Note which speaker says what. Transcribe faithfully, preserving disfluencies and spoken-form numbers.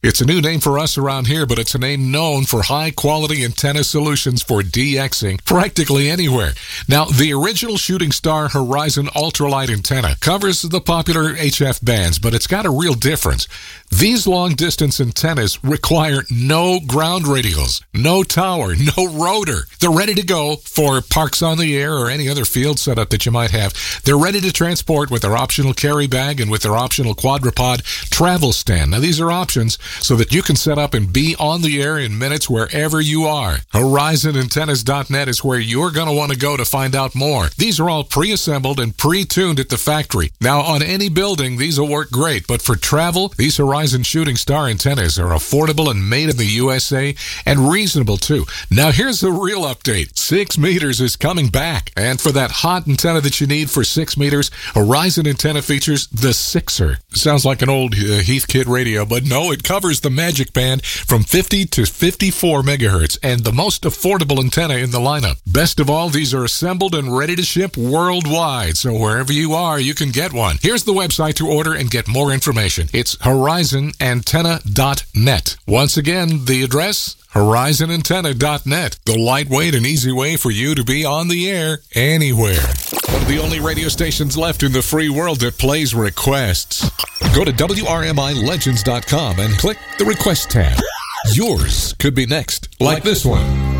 Speaker 1: It's a new name for us around here, but it's a name known for high-quality antenna solutions for DXing practically anywhere. Now, the original Shooting Star Horizon Ultralight antenna covers the popular H F bands, but it's got a real difference. These long-distance antennas require no ground radials, no tower, no rotor. They're ready to go for parks on the air or any other field setup that you might have. They're ready to transport with their optional carry bag and with their optional quadrupod travel stand. Now, these are options so that you can set up and be on the air in minutes wherever you are. Horizon Antennas dot net is where you're going to want to go to find out more. These are all pre-assembled and pre-tuned at the factory. Now, on any building, these will work great, but for travel, these Horizon Shooting Star antennas are affordable and made in the U S A and reasonable, too. Now, here's the real update. Six meters is coming back, and for that hot antenna that you need for six meters, Horizon Antenna features the Sixer. Sounds like an old uh, Heathkit radio, but no, it covers the magic band from fifty to fifty-four megahertz and the most affordable antenna in the lineup. Best of all, these are assembled and ready to ship worldwide, so wherever you are, you can get one. Here's the website to order and get more information. It's Horizon Antenna dot net. Once again, the address, Horizon Antenna dot net. The lightweight and easy way for you to be on the air anywhere. One of the only radio stations left in the free world that plays requests. Go to W R M I Legends dot com and click the Request tab. Yours could be next, like this one.